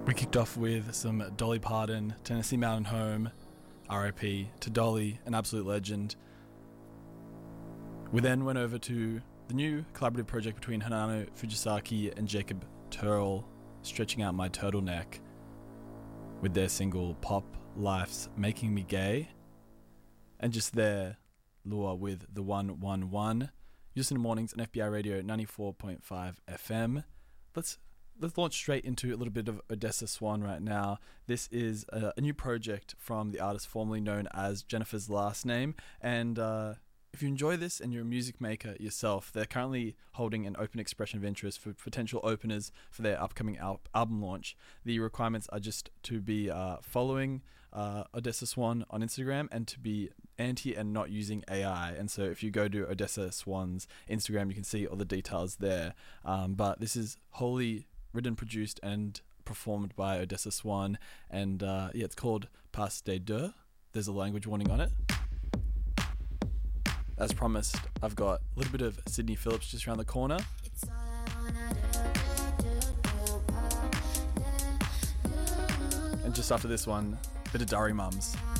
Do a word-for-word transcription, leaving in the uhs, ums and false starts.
We kicked off with some Dolly Parton, Tennessee Mountain Home, R I P to Dolly, an absolute legend. We then went over to the new collaborative project between Hanano Fujisaki and Jacob Turl, Stretching Out My Turtleneck, with their single Pop Life's Making Me Gay. And just there, Lua with the one one one. You listen to Mornings on F B I Radio ninety-four point five F M. Let's Let's launch straight into a little bit of Odessa Swan right now. This is a, a new project from the artist formerly known as Jennifer's Last Name. And uh, if you enjoy this and you're a music maker yourself, they're currently holding an open expression of interest for potential openers for their upcoming al- album launch. The requirements are just to be uh, following uh, Odessa Swan on Instagram and to be anti and not using A I. And so if you go to Odessa Swan's Instagram, you can see all the details there. Um, but this is wholly written, produced, and performed by Odessa Swan, and uh, yeah, it's called Pas des Deux. There's a language warning on it. As promised, I've got a little bit of Sydney Phillips just around the corner. And just after this one, a bit of Dari Mums.